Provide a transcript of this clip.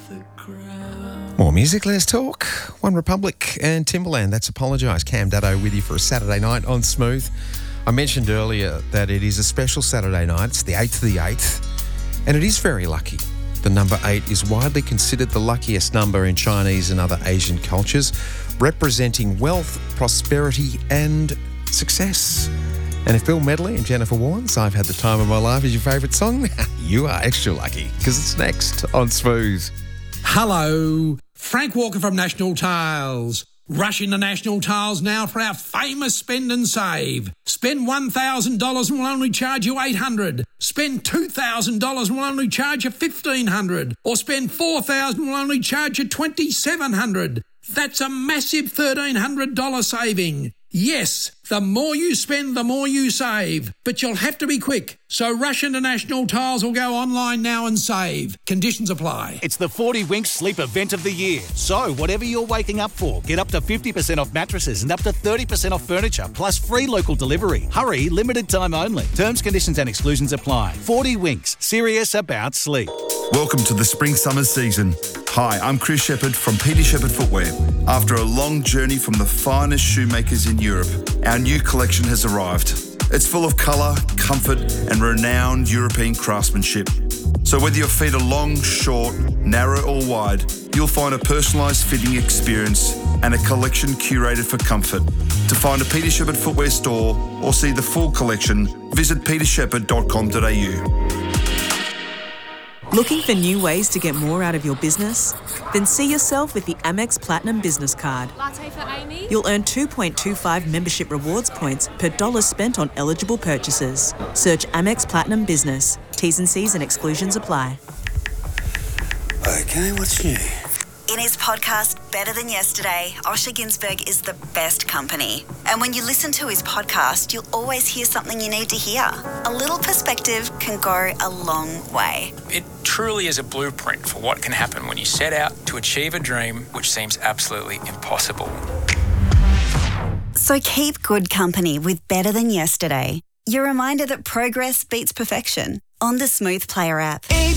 More music, less talk. One Republic and Timberland, that's Apologise. Cam Daddo with you for a Saturday night on Smooth. I mentioned earlier that it is a special Saturday night. It's the 8th of the 8th, and it is very lucky. The number 8 is widely considered the luckiest number in Chinese and other Asian cultures, representing wealth, prosperity and success. And if Bill Medley and Jennifer Warnes, I've Had the Time of My Life, is your favourite song, you are extra lucky because it's next on Smooth. Hello, Frank Walker from National Tiles. Rush into National Tiles now for our famous spend and save. Spend $1,000 and we'll only charge you $800. Spend $2,000 and we'll only charge you $1,500. Or spend $4,000 and we'll only charge you $2,700. That's a massive $1,300 saving. Yes, the more you spend, the more you save. But you'll have to be quick. So rush into National Tiles or go online now and save. Conditions apply. It's the 40 Winks Sleep Event of the Year. So whatever you're waking up for, get up to 50% off mattresses and up to 30% off furniture, plus free local delivery. Hurry, limited time only. Terms, conditions and exclusions apply. 40 Winks, serious about sleep. Welcome to the spring-summer season. Hi, I'm Chris Shepherd from Peter Shepherd Footwear. After a long journey from the finest shoemakers in Europe, our new collection has arrived. It's full of colour, comfort and renowned European craftsmanship. So whether your feet are long, short, narrow or wide, you'll find a personalised fitting experience and a collection curated for comfort. To find a Peter Shepherd Footwear store or see the full collection, visit petershepherd.com.au. Looking for new ways to get more out of your business? Then see yourself with the Amex Platinum Business Card. Latte for Amy? You'll earn 2.25 membership rewards points per dollar spent on eligible purchases. Search Amex Platinum Business. T's and C's and exclusions apply. Okay, what's new? In his podcast, Better Than Yesterday, Osher Günsberg is the best company. And when you listen to his podcast, you'll always hear something you need to hear. A little perspective can go a long way. It truly is a blueprint for what can happen when you set out to achieve a dream which seems absolutely impossible. So keep good company with Better Than Yesterday. Your reminder that progress beats perfection on the Smooth Player app.